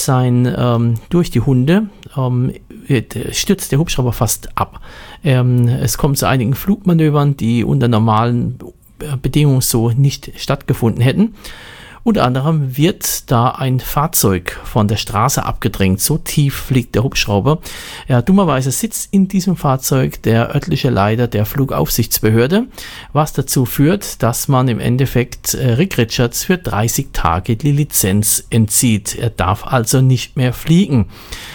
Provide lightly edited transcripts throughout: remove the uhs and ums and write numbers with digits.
durch die Hunde stürzt der Hubschrauber fast ab. Es kommt zu einigen Flugmanövern, die unter normalen Bedingungen so nicht stattgefunden hätten. Unter anderem wird da ein Fahrzeug von der Straße abgedrängt. So tief fliegt der Hubschrauber. Ja, dummerweise sitzt in diesem Fahrzeug der örtliche Leiter der Flugaufsichtsbehörde, was dazu führt, dass man im Endeffekt Rick Richards für 30 Tage die Lizenz entzieht. Er darf also nicht mehr fliegen.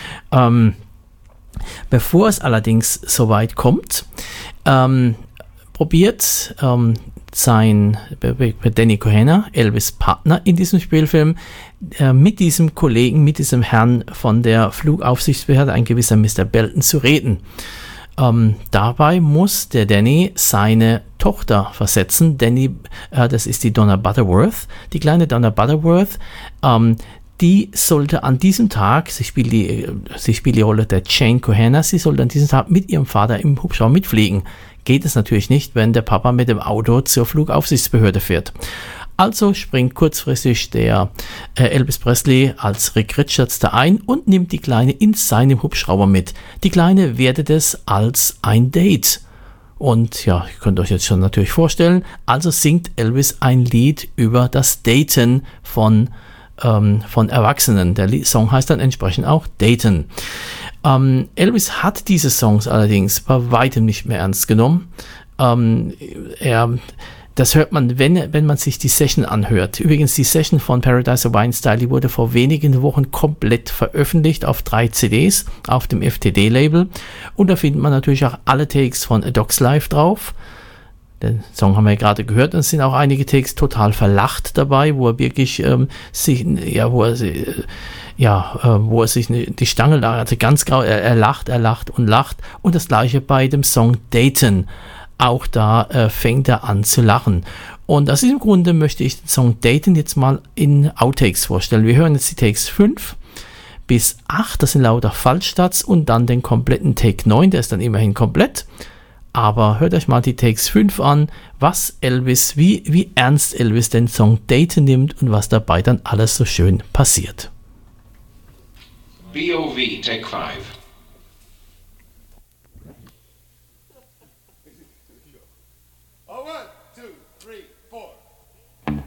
Bevor es allerdings soweit kommt, probiert Danny Kohena, Elvis' Partner in diesem Spielfilm, mit diesem Kollegen, mit diesem Herrn von der Flugaufsichtsbehörde, ein gewisser Mr. Belton, zu reden. Dabei muss der Danny seine Tochter versetzen. Danny, das ist die Donna Butterworth, die kleine Donna Butterworth, die sollte an diesem Tag, sie spielt die Rolle der Jane Kohena, sie sollte an diesem Tag mit ihrem Vater im Hubschrauber mitfliegen. Geht es natürlich nicht, wenn der Papa mit dem Auto zur Flugaufsichtsbehörde fährt. Also springt kurzfristig der Elvis Presley als Rick Richards da ein und nimmt die Kleine in seinem Hubschrauber mit. Die Kleine wertet es als ein Date. Und ja, ihr könnt euch jetzt schon natürlich vorstellen, also singt Elvis ein Lied über das Daten von Erwachsenen. Der Song heißt dann entsprechend auch Daten. Elvis hat diese Songs allerdings bei weitem nicht mehr ernst genommen. Das hört man, wenn man sich die Session anhört. Übrigens, die Session von Paradise Hawaiian Style, die wurde vor wenigen Wochen komplett veröffentlicht auf 3 CDs auf dem FTD-Label. Und da findet man natürlich auch alle Takes von A Dog's Life drauf. Den Song haben wir ja gerade gehört, und es sind auch einige Takes total verlacht dabei, wo er wirklich wo er sich die Stange lag, also ganz grau, er lacht und lacht. Und das gleiche bei dem Song Dayton. Auch da fängt er an zu lachen. Und aus diesem Grunde möchte ich den Song Dayton jetzt mal in Outtakes vorstellen. Wir hören jetzt die Takes 5 bis 8, das sind lauter Falschstarts, und dann den kompletten Take 9, der ist dann immerhin komplett. Aber hört euch mal die Takes 5 an, was Elvis, wie ernst Elvis den Song Dayton nimmt und was dabei dann alles so schön passiert. BOV, Take 5.